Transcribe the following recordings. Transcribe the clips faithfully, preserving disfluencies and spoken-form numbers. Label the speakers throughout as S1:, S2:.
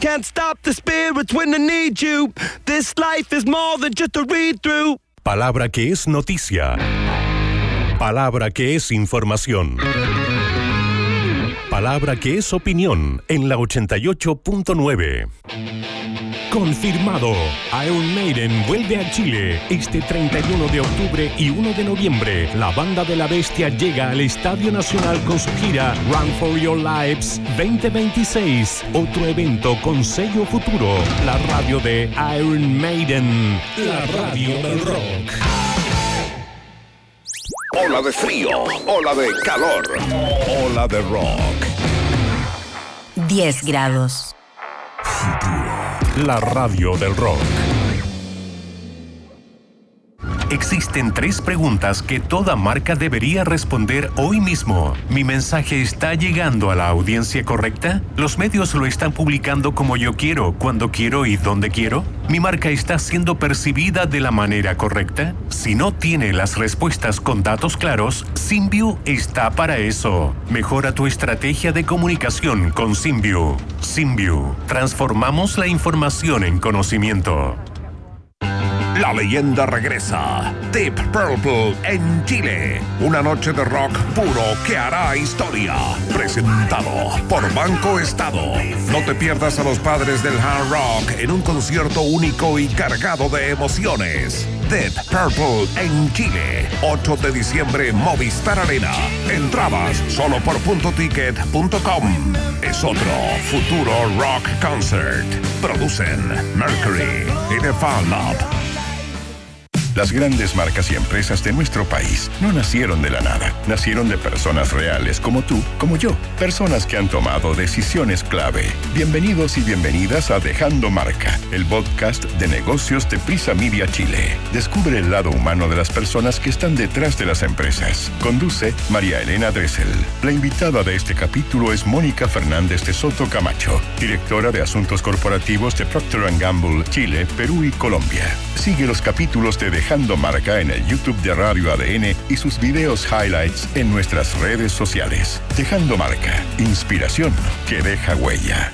S1: Can't stop the spirits when they need you. This life is more than just a read-through.
S2: Palabra que es noticia. Palabra que es información. Palabra que es opinión en la ochenta y ocho punto nueve. Confirmado. Iron Maiden vuelve a Chile este treinta y uno de octubre y uno de noviembre. La banda de la bestia llega al Estadio Nacional con su gira Run for Your Lives veinte veintiséis. Otro evento con sello Futuro. La radio de Iron Maiden. La radio del rock.
S3: Ola de frío, ola de calor, ola de rock.
S4: diez grados.
S2: La radio del rock. Existen tres preguntas que toda marca debería responder hoy mismo. ¿Mi mensaje está llegando a la audiencia correcta? ¿Los medios lo están publicando como yo quiero, cuando quiero y donde quiero? ¿Mi marca está siendo percibida de la manera correcta? Si no tiene las respuestas con datos claros, Symbiu está para eso. Mejora tu estrategia de comunicación con Symbiu. Symbiu. Transformamos la información en conocimiento.
S3: La leyenda regresa. Deep Purple en Chile. Una noche de rock puro que hará historia. Presentado por Banco Estado. No te pierdas a los padres del hard rock en un concierto único y cargado de emociones. Deep Purple en Chile. ocho de diciembre, Movistar Arena. Entradas solo por punto ticket punto com. Es otro Futuro Rock Concert. Producen Mercury y The Fan Lab.
S5: Las grandes marcas y empresas de nuestro país no nacieron de la nada. Nacieron de personas reales como tú, como yo. Personas que han tomado decisiones clave. Bienvenidos y bienvenidas a Dejando Marca, el podcast de negocios de Prisa Media Chile. Descubre el lado humano de las personas que están detrás de las empresas. Conduce María Elena Dressel. La invitada de este capítulo es Mónica Fernández de Soto Camacho, directora de Asuntos Corporativos de Procter and Gamble, Chile, Perú y Colombia. Sigue los capítulos de Dejando Marca en el YouTube de Radio A D N y sus videos highlights en nuestras redes sociales. Dejando Marca, inspiración que deja huella.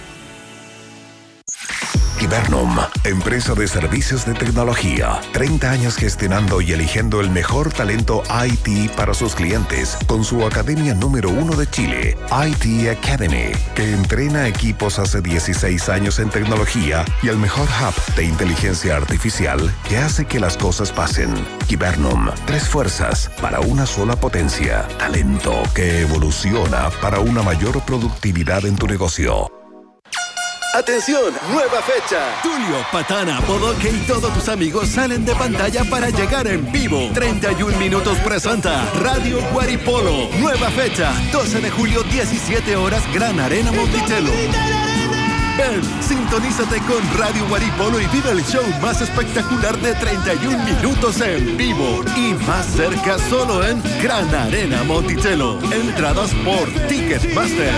S3: Hibernum, empresa de servicios de tecnología. treinta años gestionando y eligiendo el mejor talento I T para sus clientes con su academia número uno de Chile, I T Academy, que entrena equipos hace dieciséis años en tecnología y el mejor hub de inteligencia artificial que hace que las cosas pasen. Hibernum, tres fuerzas para una sola potencia. Talento que evoluciona para una mayor productividad en tu negocio.
S6: ¡Atención! ¡Nueva fecha! Tulio, Patana, Bodoque y todos tus amigos salen de pantalla para llegar en vivo. treinta y un minutos presenta Radio Guaripolo. Nueva fecha, doce de julio, diecisiete horas, Gran Arena Monticello. Ven, sintonízate con Radio Guaripolo y vive el show más espectacular de treinta y un minutos en vivo. Y más cerca solo en Gran Arena Monticello. Entradas por Ticketmaster.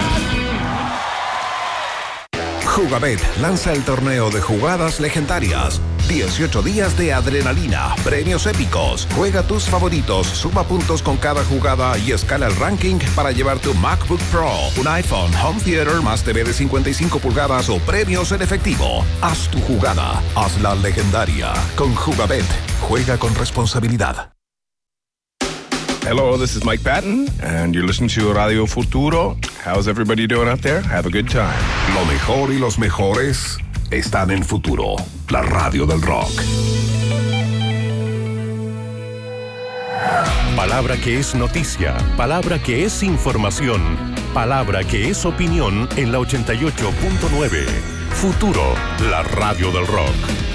S3: Jugabet lanza el torneo de jugadas legendarias. dieciocho días de adrenalina, premios épicos. Juega tus favoritos, suma puntos con cada jugada y escala el ranking para llevar tu MacBook Pro, un iPhone, home theater más T V de cincuenta y cinco pulgadas o premios en efectivo. Haz tu jugada, hazla legendaria. Con Jugabet, juega con responsabilidad.
S7: Hello, this is Mike Patton, and you're listening to Radio Futuro. How's everybody doing out there? Have a good time.
S3: Lo mejor y los mejores están en Futuro, la radio del rock.
S2: Palabra que es noticia, palabra que es información, palabra que es opinión en la ochenta y ocho punto nueve. Futuro, la radio del rock.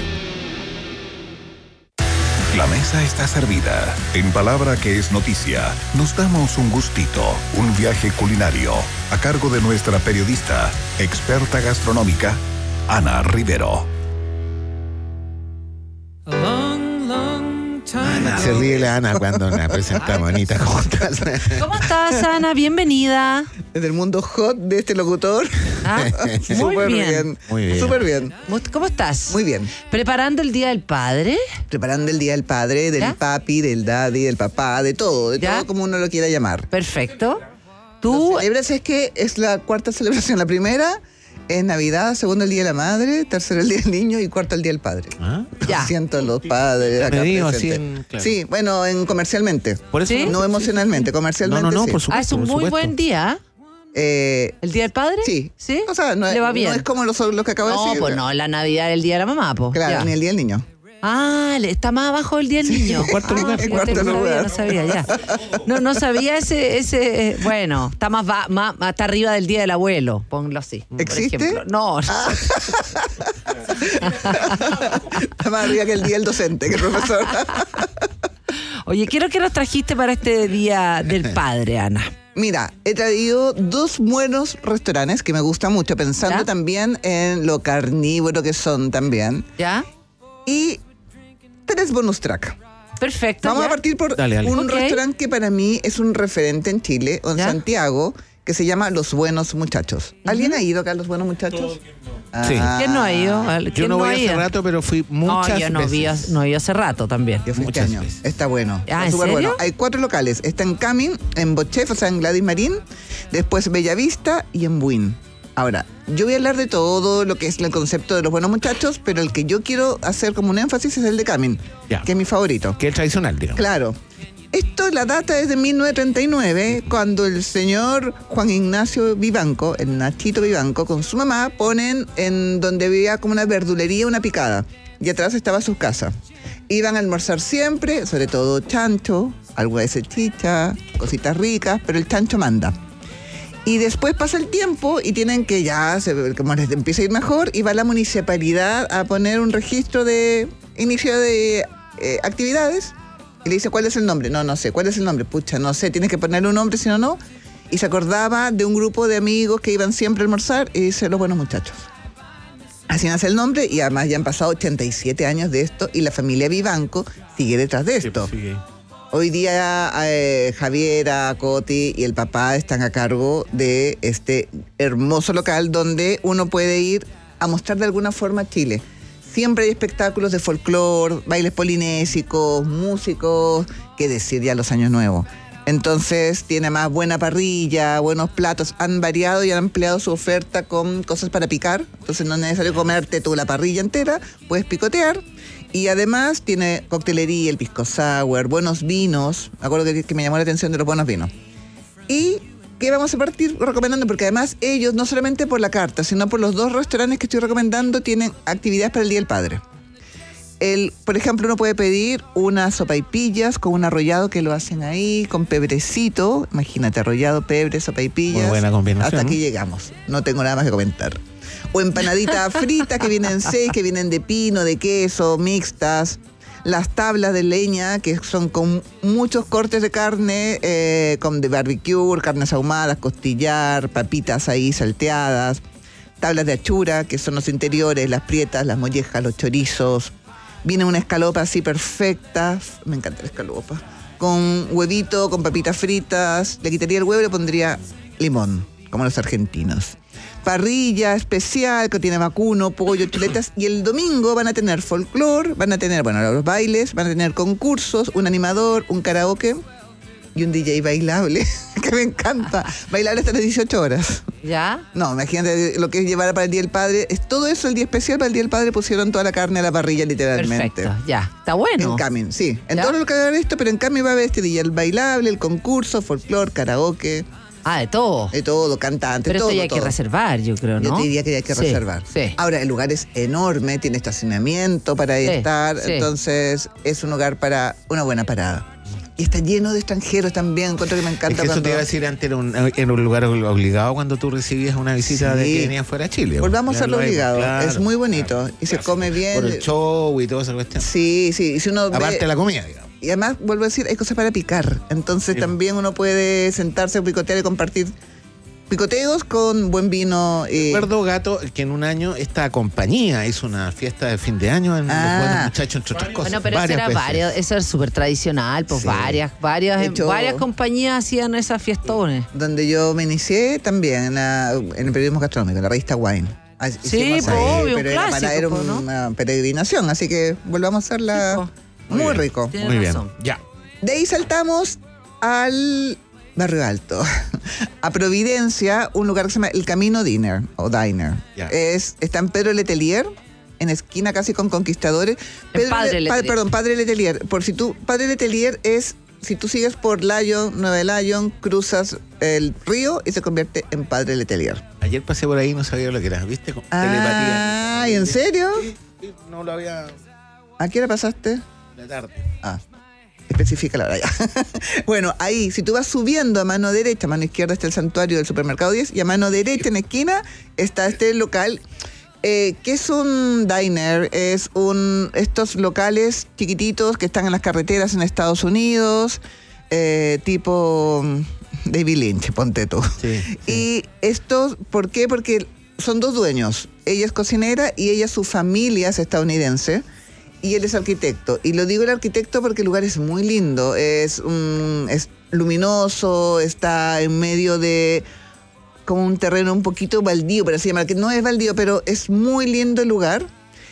S3: La mesa está servida. En Palabra que es noticia, nos damos un gustito, un viaje culinario, a cargo de nuestra periodista, experta gastronómica, Ana Rivero.
S8: Ana, se ríe la Ana cuando la presentamos, Anita. ¿Cómo estás?
S9: ¿Cómo estás, Ana? Bienvenida.
S8: Desde el mundo hot de este locutor.
S9: Ah, muy bien.
S8: bien. Muy bien. Súper bien.
S9: ¿Cómo estás?
S8: Muy bien.
S9: ¿Preparando el Día del Padre?
S8: Preparando el Día del Padre, del ¿Ya? papi, del daddy, del papá, de todo, de ¿Ya? todo como uno lo quiera llamar.
S9: Perfecto. Tú...
S8: Lo celebras es que es la cuarta celebración. La primera Es Navidad, segundo el Día de la Madre, tercero el Día del Niño y cuarto el Día del Padre.
S10: ¿Ah?
S9: Ya.
S8: Siento los padres acá
S10: Medido así
S8: presentes.
S10: en- claro.
S8: Sí, bueno, en comercialmente.
S10: Por eso
S9: ¿Sí?
S8: No emocionalmente, comercialmente
S10: No, no, no,
S8: sí.
S10: por supuesto.
S9: Ah, es un
S10: por
S9: muy
S10: supuesto.
S9: buen día.
S8: Eh,
S9: ¿El Día del Padre?
S8: sí.
S9: ¿Sí?
S8: O sea, no,
S9: ¿Le va
S8: es-
S9: bien?
S8: no es como los, los que acabo de
S9: No,
S8: decir.
S9: pues no, la Navidad es el Día de la mamá, pues.
S8: Claro,
S9: Ya.
S8: ni el Día del Niño.
S9: Ah, le- está más abajo el Día del Niño.
S10: en cuarto
S9: Ah,
S10: lugar.
S9: fíjate,
S8: En cuarto
S9: no
S8: lugar.
S9: Sabía, no sabía, ya. No, no sabía ese, ese, eh, bueno, está más, va, más, más está arriba del Día del Abuelo, ponlo así. por
S8: ¿Existe?
S9: ejemplo. No, no.
S8: Está más arriba que el Día del Docente, que el profesor.
S9: Oye, quiero que nos trajiste para este Día del Padre, Ana.
S8: Mira, he traído dos buenos restaurantes que me gustan mucho, pensando
S9: ¿Ya?
S8: también en lo carnívoro que son también.
S9: ¿Ya?
S8: Y tres bonus track.
S9: Perfecto.
S8: Vamos
S9: ya.
S8: a partir por
S10: Dale, dale.
S8: un
S9: Ok.
S8: restaurante que para mí es un referente en Chile, o en
S9: ¿Ya?
S8: Santiago, que se llama Los Buenos Muchachos. ¿Alguien ha ido acá a Los Buenos Muchachos?
S10: Sí.
S8: Ah,
S9: ¿Quién no ha ido? ¿Quién
S10: Yo no
S9: ha
S10: voy hace
S9: ido?
S10: rato, pero fui muchas
S9: No, yo no vi,
S10: veces.
S9: no he ido hace rato también.
S8: Yo fui este
S10: Muchas
S8: año.
S10: veces.
S8: Está bueno.
S9: Ah,
S8: Está
S9: ¿en
S8: súper
S9: serio?
S8: bueno. Hay cuatro locales. Está en Camin, en Bochef, o sea, en Gladys Marín, después Bellavista y en Buin. Ahora, yo voy a hablar de todo lo que es el concepto de Los Buenos Muchachos, pero el que yo quiero hacer como un énfasis es el de Camin,
S10: Ya.
S8: que es mi favorito.
S10: Que es tradicional, digamos.
S8: Claro. Esto, la data es de mil novecientos treinta y nueve, cuando el señor Juan Ignacio Vivanco, el Nachito Vivanco, con su mamá, ponen en donde había como una verdulería, una picada. Y atrás estaba su casa. Iban a almorzar siempre, sobre todo chancho, algo de salchicha, cositas ricas, pero el chancho manda. Y después pasa el tiempo y tienen que ya, se, como les empieza a ir mejor, y va la municipalidad a poner un registro de inicio de eh, actividades. Y le dice, ¿cuál es el nombre? No, no sé. ¿Cuál es el nombre? Pucha, no sé. Tienes que ponerle un nombre, si no, no. Y se acordaba de un grupo de amigos que iban siempre a almorzar y dice, Los Buenos Muchachos. Así nace el nombre y además ya han pasado ochenta y siete años de esto y la familia Vivanco sigue detrás de esto.
S10: Sí, sí.
S8: Hoy día eh, Javiera, Coti y el papá están a cargo de este hermoso local donde uno puede ir a mostrar de alguna forma Chile. Siempre hay espectáculos de folclore, bailes polinésicos, músicos, qué decir ya los años nuevos. Entonces tiene más buena parrilla, buenos platos, han variado y han ampliado su oferta con cosas para picar. Entonces no es necesario comerte tú la parrilla entera, puedes picotear. Y además tiene coctelería, el pisco sour, buenos vinos. Me acuerdo que, que me llamó la atención de los buenos vinos. Y que vamos a partir recomendando, porque además ellos, no solamente por la carta, sino por los dos restaurantes que estoy recomendando, tienen actividades para el Día del Padre. El, por ejemplo, uno puede pedir unas sopaipillas con un arrollado que lo hacen ahí, con pebrecito. Imagínate, arrollado, pebre, sopaipillas.
S10: Muy buena combinación.
S8: Hasta aquí llegamos. No tengo nada más que comentar. O empanaditas fritas que vienen seis, que vienen de pino, de queso, mixtas. Las tablas de leña, que son con muchos cortes de carne, eh, con de barbecue, carnes ahumadas, costillar, papitas ahí salteadas. Tablas de achura, que son los interiores, las prietas, las mollejas, los chorizos. Viene una escalopa así perfecta. Me encanta la escalopa. Con huevito, con papitas fritas. Le quitaría el huevo y le pondría limón, como los argentinos. Parrilla especial que tiene vacuno, pollo, chuletas. Y el domingo van a tener folclore, van a tener, bueno, los bailes, van a tener concursos, un animador, un karaoke y un D J bailable, que me encanta. Bailable hasta las dieciocho horas.
S9: ¿Ya?
S8: No, imagínate lo que es llevar para el Día del Padre. Es todo eso el día especial para el Día del Padre. Pusieron toda la carne a la parrilla, literalmente.
S9: Perfecto, ya. Está bueno.
S8: En Camin, sí. En
S9: ¿Ya?
S8: todo lo que va a haber esto, pero en Camin va a haber este día el bailable, el concurso, folclore, karaoke,
S9: Ah, de todo.
S8: de todo, cantante,
S9: Pero
S8: todo.
S9: esto ya hay que
S8: todo.
S9: reservar, yo creo, ¿no?
S8: Yo te diría que hay que
S9: Sí,
S8: reservar.
S9: Sí.
S8: Ahora, el lugar es enorme, tiene estacionamiento para
S9: Sí,
S8: estar,
S9: sí.
S8: entonces es un lugar para una buena parada. Y está lleno de extranjeros también, encuentro que me
S10: Es
S8: encanta
S10: que eso
S8: cuando...
S10: te iba a decir antes, era un, era un lugar obligado cuando tú recibías una visita
S8: Sí.
S10: de que venía fuera de Chile.
S8: Volvamos a
S10: Ya
S8: hacerlo
S10: lo hay,
S8: obligado,
S10: claro,
S8: es muy bonito
S10: claro.
S8: y se come bien.
S10: Por el show y toda esa cuestión.
S8: Sí, sí, y si uno ve-
S10: Aparte de la comida, digamos.
S8: Y además, vuelvo a decir, hay cosas para picar. Entonces
S10: Sí.
S8: también uno puede sentarse, picotear y compartir picoteos con buen vino. Y...
S10: Recuerdo, Gato, que en un año esta compañía hizo una fiesta de fin de año en
S8: Ah.
S10: Los Buenos Muchachos, entre otras cosas.
S9: Bueno, pero eso
S10: varias
S9: era
S10: veces.
S9: varios, eso es súper tradicional, pues
S8: Sí.
S9: varias, varias,
S8: De hecho-
S9: varias compañías hacían esas fiestones.
S8: Donde yo me inicié también en, la- en el periodismo gastronómico, en la revista Wine. Ah,
S9: Sí,
S8: hicimos
S9: pues,
S8: ahí,
S9: obvio,
S8: pero
S9: un
S8: era, para,
S9: clásico,
S8: era
S9: pues, ¿no?
S8: una peregrinación, así que volvamos a hacerla
S9: Sí, pues.
S8: muy
S10: bien.
S8: rico.
S9: Tienes
S10: Muy bien.
S9: razón.
S10: Ya.
S8: De ahí saltamos al Barrio Alto. A Providencia, un lugar que se llama El Camino Diner, o Diner.
S10: Ya.
S8: Es, está en Pedro Letelier, en esquina casi con Conquistadores. Pedro
S9: Padre
S8: Le-
S9: Letelier.
S8: pa- Perdón, Padre Letelier. Por si tú, Padre Letelier es, si tú sigues por Lyon, Nueva Lyon, cruzas el río y se convierte en Padre Letelier.
S10: Ayer pasé por ahí y no sabía lo que era, ¿viste? Con telepatía.
S8: Ah, ¿y en serio?
S10: Sí, sí, no lo había...
S8: ¿A qué hora pasaste?
S10: La tarde.
S8: Ah, especifica la hora ya. Bueno, ahí, si tú vas subiendo a mano derecha, a mano izquierda está el santuario del Supermercado diez, y a mano derecha en la esquina está este local, eh, que es un diner, es un estos locales chiquititos que están en las carreteras en Estados Unidos, eh, tipo mm, David Lynch, ponte tú.
S10: Sí, sí.
S8: Y estos, ¿por qué? Porque son dos dueños. Ella es cocinera y ella, su familia es estadounidense. Y él es arquitecto. Y lo digo el arquitecto porque el lugar es muy lindo. Es, un, es luminoso, está en medio de como un terreno un poquito baldío, por así llamar, que no es baldío, pero es muy lindo el lugar.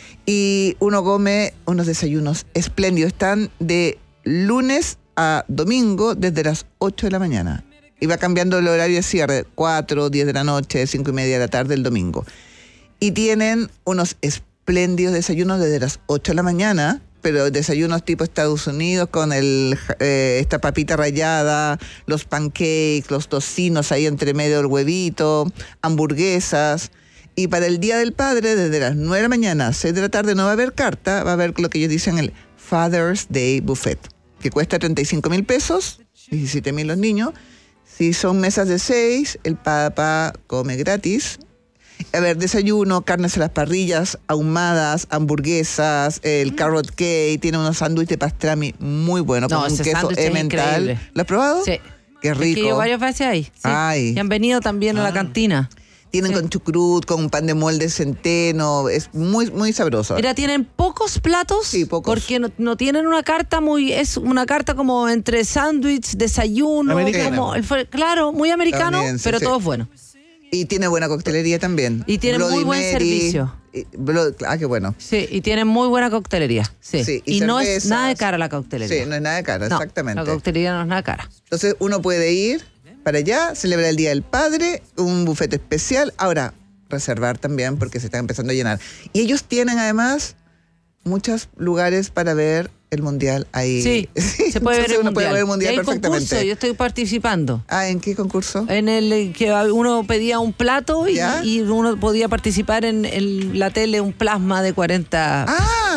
S8: Y uno come unos desayunos espléndidos. Están de lunes a domingo desde las ocho de la mañana. Y va cambiando el horario de cierre, cuatro, diez de la noche, cinco y media de la tarde el domingo. Y tienen unos espléndidos espléndidos desayunos desde las ocho de la mañana, pero desayunos tipo Estados Unidos con el, eh, esta papita rallada, los pancakes, los tocinos ahí entre medio del huevito, hamburguesas. Y para el Día del Padre, desde las nueve de la mañana a seis de la tarde no va a haber carta, va a haber lo que ellos dicen el Father's Day Buffet, que cuesta treinta y cinco mil pesos, diecisiete mil los niños. Si son mesas de seis, el papá come gratis. A ver, desayuno, carnes a las parrillas, ahumadas, hamburguesas, el carrot cake, tiene unos sándwiches de pastrami muy buenos,
S9: No,
S8: con un
S9: ese
S8: queso
S9: sándwich es
S8: emmental.
S9: increíble.
S8: ¿Lo has probado?
S9: Sí.
S8: Qué
S9: Es
S8: rico.
S9: que yo varias veces ahí. Sí.
S8: Ay.
S9: Y han venido también a la cantina.
S8: Tienen
S9: Sí.
S8: con chucrut, con pan de molde centeno, es muy, muy sabroso.
S9: Mira, tienen pocos platos.
S8: Sí, pocos.
S9: Porque no, no tienen una carta muy. Es una carta como entre sándwich, desayuno.
S10: Americana.
S9: Como, el fue- claro, muy americano,
S8: Estadounidense,
S9: pero
S8: sí.
S9: todo es bueno.
S8: Y tiene buena coctelería también.
S9: Y tiene
S8: Bloody
S9: muy buen
S8: Mary,
S9: servicio.
S8: y- Blo- ah, qué bueno.
S9: Sí, y tienen muy buena coctelería. Sí.
S8: Sí,
S9: y
S8: y
S9: no es
S8: cervezas.
S9: nada de cara la coctelería.
S8: Sí, no es nada de cara,
S9: No,
S8: exactamente.
S9: La coctelería no es nada cara.
S8: Entonces uno puede ir para allá, celebrar el Día del Padre, un buffet especial. Ahora, reservar también porque se están empezando a llenar. Y ellos tienen además muchos lugares para ver el Mundial ahí.
S9: Sí, se puede ver
S8: Entonces
S9: el
S8: uno
S9: mundial.
S8: puede ver el Mundial
S9: Y hay
S8: perfectamente.
S9: concurso, yo estoy participando.
S8: Ah, ¿en qué concurso?
S9: En el que uno pedía un plato y,
S8: ¿Ya?
S9: y uno podía participar en, en la tele, un plasma de cuarenta.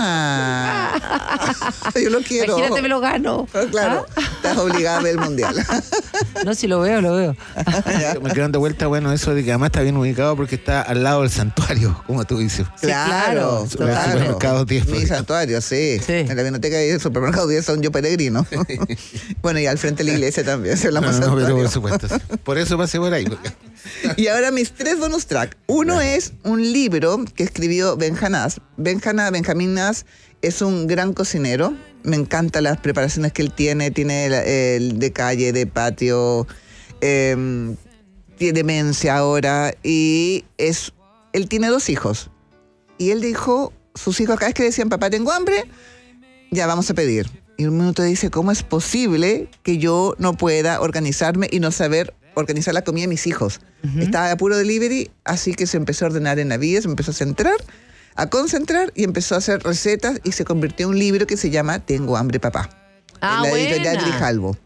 S8: Ah, yo lo quiero.
S9: Imagínate, me lo gano.
S8: Ah, claro, estás obligada a ver el Mundial.
S9: No, si lo veo, lo veo.
S10: Me quedan de vuelta, bueno, eso de que además está bien ubicado porque está al lado del santuario, como tú dices.
S8: Claro,
S9: claro,
S8: claro.
S10: El supermercado diez.
S8: Mi santuario, sí.
S9: Sí.
S8: En la biblioteca y el supermercado diez son yo peregrino. Bueno, y al frente de la iglesia también, se la
S10: No,
S8: más
S10: no, pero
S8: santuario.
S10: por supuesto. Sí. Por eso pasé por ahí. porque-
S8: Y ahora mis tres bonus track. Uno es un libro que escribió Benjanás. Benjana, Benjamín Nas es un gran cocinero. Me encantan las preparaciones que él tiene. Tiene el, el de calle, de patio. eh, tiene demencia ahora. Y es él tiene dos hijos. Y él dijo, sus hijos cada vez que decían, papá, tengo hambre, ya vamos a pedir. Y un minuto dice, ¿cómo es posible que yo no pueda organizarme y no saber organizar la comida de mis hijos? Uh-huh. Estaba a puro delivery, así que se empezó a ordenar en la vida, se empezó a centrar, a concentrar y empezó a hacer recetas y se convirtió en un libro que se llama Tengo hambre, papá.
S9: Ah,
S8: en la editorial
S9: buena.
S8: Grijalbo.